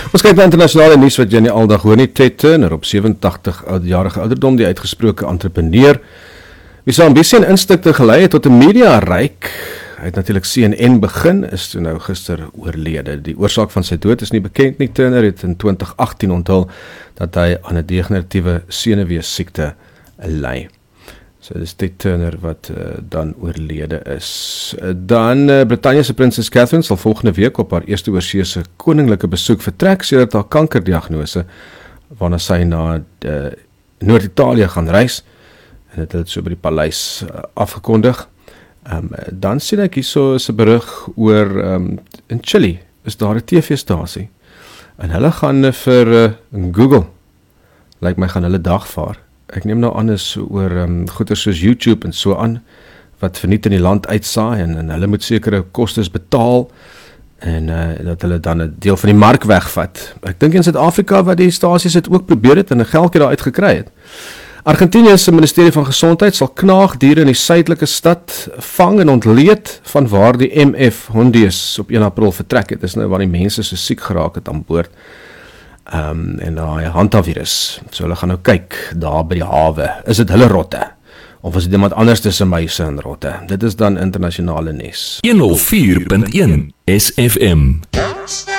Ons kyk na internasionale nuus wat jy nie aldag hoor nie. Ted Turner op 87-jarige ouderdom, die uitgesproke entrepreneur, wie sy ambisie en instinkte gelei het tot 'n media-ryk. Hy het natuurlik CNN begin, is toe nou gister oorlede. Die oorsaak van sy dood is nie bekend nie. Turner het in 2018 onthul dat hy aan 'n degeneratiewe senuweesiekte ly. So dis Ted Turner wat dan oorlede is. Dan Brittanje se prinses Catherine sal volgende week op haar eerste oorseese koninklike besoek vertrek sedert haar kankerdiagnose, waarna sy na Noord-Italië gaan reis, en het so by die paleis afgekondig. Dan sien ek hierso is 'n berig oor in Chili is daar 'n TV-stasie en hulle gaan vir Google, lyk my gaan hulle dagvaar. Ek neem nou aan is oor goeder soos YouTube en so aan wat verniet in die land uitsaai en hulle moet sekere kostes betaal en dat hulle dan 'n deel van die mark wegvat. Ek dink in Suid-Afrika wat die stasies het ook probeer het en 'n geldjie daar uitgekry het. Argentinië se ministerie van gesondheid sal knaagdiere in die suidelike stad vang en ontleed van waar die MF hondies op 1 April vertrek het. Dis nou waar die mense so siek geraak het aan boord. En daai hantavirus. So hulle gaan nou kyk daar by die hawe. Is dit hulle rotte? Of is dit iemand anders tussen muise en rotte? Dit is dan internasionale nuus. 104.1 SFM.